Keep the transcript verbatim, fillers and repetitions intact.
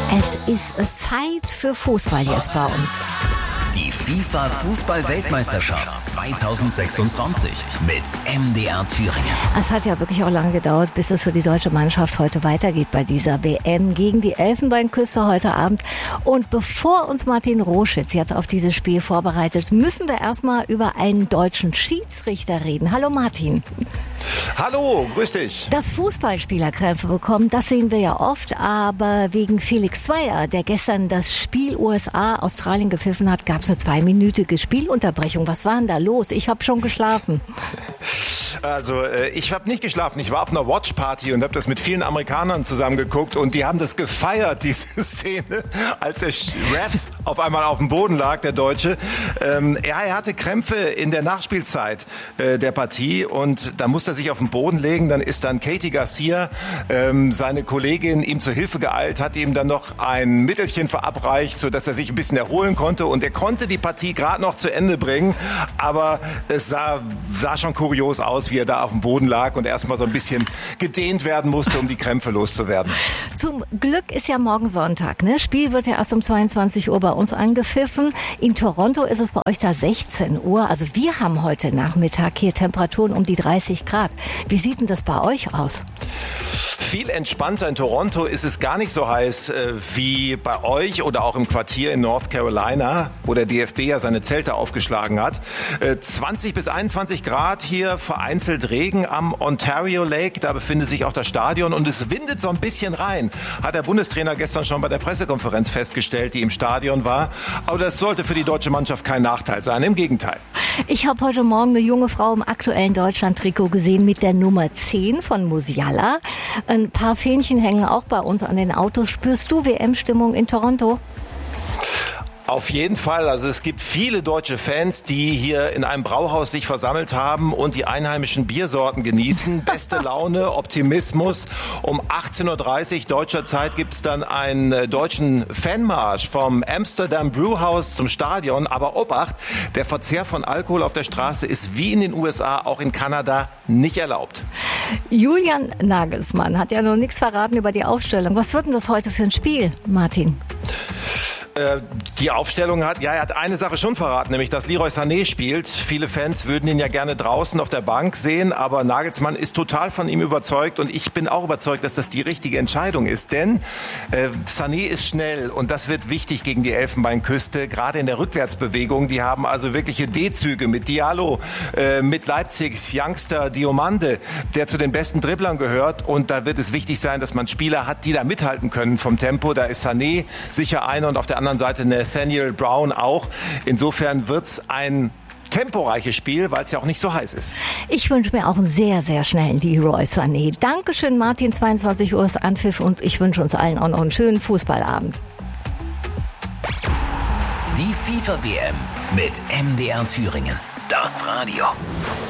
Es ist Zeit für Fußball jetzt bei uns. Die FIFA-Fußball-Weltmeisterschaft zweitausendsechsundzwanzig mit M D R Thüringen. Es hat ja wirklich auch lange gedauert, bis es für die deutsche Mannschaft heute weitergeht bei dieser W M gegen die Elfenbeinküste heute Abend. Und bevor uns Martin Roschitz jetzt auf dieses Spiel vorbereitet, müssen wir erstmal über einen deutschen Schiedsrichter reden. Hallo Martin. Hallo, grüß dich. Dass Fußballspieler Krämpfe bekommen, das sehen wir ja oft, aber wegen Felix Zweier, der gestern das Spiel U S A-Australien gepfiffen hat, gab es eine zweiminütige Spielunterbrechung. Was war denn da los? Ich habe schon geschlafen. Also äh, ich habe nicht geschlafen. Ich war auf einer Watchparty und habe das mit vielen Amerikanern zusammen geguckt und die haben das gefeiert, diese Szene, als der Ref auf einmal auf dem Boden lag, der Deutsche. Ähm, ja, er hatte Krämpfe in der Nachspielzeit äh, der Partie und da musste er sich auf den Boden legen. Dann ist dann Katie Garcia, ähm, seine Kollegin, ihm zur Hilfe geeilt, hat ihm dann noch ein Mittelchen verabreicht, sodass er sich ein bisschen erholen konnte und er konnte die Partie gerade noch zu Ende bringen, aber es sah, sah schon kurios aus, wie er da auf dem Boden lag und erstmal so ein bisschen gedehnt werden musste, um die Krämpfe loszuwerden. Zum Glück ist ja morgen Sonntag, ne? Spiel wird ja erst um zweiundzwanzig Uhr bei uns angepfiffen. In Toronto ist es bei euch da sechzehn Uhr. Also wir haben heute Nachmittag hier Temperaturen um die dreißig Grad. Wie sieht denn das bei euch aus? Viel entspannter. In Toronto ist es gar nicht so heiß äh, wie bei euch oder auch im Quartier in North Carolina, wo der D F B ja seine Zelte aufgeschlagen hat. Äh, zwanzig bis einundzwanzig Grad hier, vereinzelt Regen am Ontario Lake. Da befindet sich auch das Stadion und es windet so ein bisschen rein. Hat der Bundestrainer gestern schon bei der Pressekonferenz festgestellt, die im Stadion war. Aber das sollte für die deutsche Mannschaft kein Nachteil sein. Im Gegenteil. Ich habe heute Morgen eine junge Frau im aktuellen Deutschland-Trikot gesehen mit der Nummer zehn von Musiala. Ein paar Fähnchen hängen auch bei uns an den Autos. Spürst du W M-Stimmung in Toronto? Auf jeden Fall. Also es gibt viele deutsche Fans, die hier in einem Brauhaus sich versammelt haben und die einheimischen Biersorten genießen. Beste Laune, Optimismus. Um achtzehn Uhr dreißig deutscher Zeit gibt's dann einen deutschen Fanmarsch vom Amsterdam Brewhouse zum Stadion. Aber Obacht, der Verzehr von Alkohol auf der Straße ist wie in den U S A, auch in Kanada, nicht erlaubt. Julian Nagelsmann hat ja noch nichts verraten über die Aufstellung. Was wird denn das heute für ein Spiel, Martin? Die Aufstellung hat, ja, er hat eine Sache schon verraten, nämlich dass Leroy Sané spielt. Viele Fans würden ihn ja gerne draußen auf der Bank sehen, aber Nagelsmann ist total von ihm überzeugt und ich bin auch überzeugt, dass das die richtige Entscheidung ist, denn äh, Sané ist schnell und das wird wichtig gegen die Elfenbeinküste, gerade in der Rückwärtsbewegung. Die haben also wirkliche D-Züge mit Diallo, äh, mit Leipzigs Youngster Diomande, der zu den besten Dribblern gehört und da wird es wichtig sein, dass man Spieler hat, die da mithalten können vom Tempo. Da ist Sané sicher einer und auf der anderen Seite Nathaniel Brown auch. Insofern wird's ein temporeiches Spiel, weil es ja auch nicht so heiß ist. Ich wünsche mir auch einen sehr, sehr schnellen Leroy Sané. Dankeschön, Martin. zweiundzwanzig Uhr ist Anpfiff und ich wünsche uns allen auch noch einen schönen Fußballabend. Die FIFA-W M mit M D R Thüringen. Das Radio.